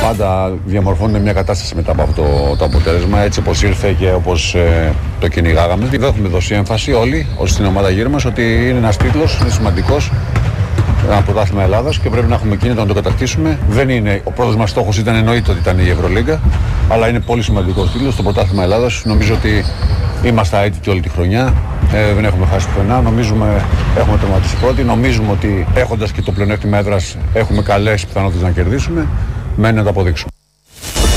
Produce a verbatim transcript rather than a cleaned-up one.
Πάντα διαμορφώνεται μια κατάσταση μετά από αυτό το αποτέλεσμα, έτσι όπως ήρθε και όπως ε, το κυνηγάγαμε. Δεν έχουμε δώσει έμφαση όλοι, όσοι στην ομάδα γύρω μας, ότι είναι ένας τίτλος, είναι σημαντικός. Ένα πρωτάθλημα Ελλάδας και πρέπει να έχουμε κίνητο να το κατακτήσουμε. Δεν είναι, ο πρώτος μας στόχος ήταν, εννοείται ότι ήταν η Ευρωλίγκα, αλλά είναι πολύ σημαντικός τίτλος στο πρωτάθλημα Ελλάδας. Νομίζω ότι είμαστε αίτητοι όλη τη χρονιά. Ε, δεν έχουμε χάσει πουθενά. Νομίζουμε έχουμε τερματίσει πρώτοι. Νομίζουμε ότι έχοντας και το πλεονέκτημα έδρας έχουμε καλές πιθανότητες να κερδίσουμε. Μένει να το αποδείξουμε.